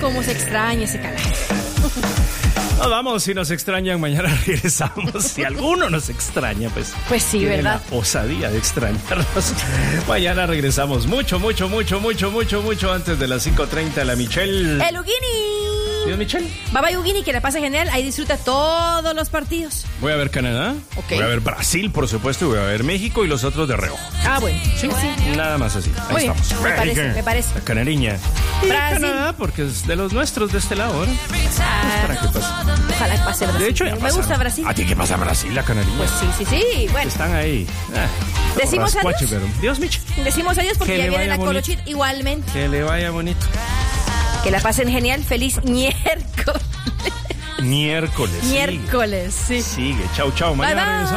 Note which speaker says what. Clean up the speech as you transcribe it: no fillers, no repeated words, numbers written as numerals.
Speaker 1: cómo se extraña ese carajo.
Speaker 2: Nos vamos, si nos extrañan, mañana regresamos. Si alguno nos extraña, pues
Speaker 1: sí, ¿verdad?
Speaker 2: La osadía de extrañarnos. Mañana regresamos mucho antes de las 5:30. La Michelle.
Speaker 1: ¡El Ugini!
Speaker 2: ¿Sí, Michelle?
Speaker 1: Bye bye, Ugini, que la pase genial. Ahí disfruta todos los partidos.
Speaker 2: Voy a ver Canadá.
Speaker 1: Okay.
Speaker 2: Voy a ver Brasil, por supuesto. Y voy a ver México y los otros de reojo.
Speaker 1: Ah, bueno.
Speaker 2: Sí. Nada más así. Ahí
Speaker 1: Muy bien.
Speaker 2: estamos.
Speaker 1: Me parece.
Speaker 2: La canariña. Y
Speaker 1: Brasil.
Speaker 2: Canadá, porque es de los nuestros de este lado, ¿no? ¿Para qué pasa?
Speaker 1: Ojalá que pase Brasil.
Speaker 2: De hecho, ya
Speaker 1: me gusta Brasil.
Speaker 2: ¿A ti qué pasa Brasil, la canariña?
Speaker 1: Pues sí. Bueno.
Speaker 2: Están ahí.
Speaker 1: ¿Decimos adiós?
Speaker 2: Pero Dios, Micho.
Speaker 1: Decimos adiós porque
Speaker 2: Que
Speaker 1: ya
Speaker 2: le
Speaker 1: viene
Speaker 2: vaya
Speaker 1: la
Speaker 2: bonito.
Speaker 1: Colochit igualmente.
Speaker 2: Que le vaya bonito.
Speaker 1: Que la pasen genial. Feliz miércoles.
Speaker 2: Miércoles.
Speaker 1: Miércoles, sí.
Speaker 2: Sigue. Chau. Mañana
Speaker 1: Bye, bye.
Speaker 2: regresamos.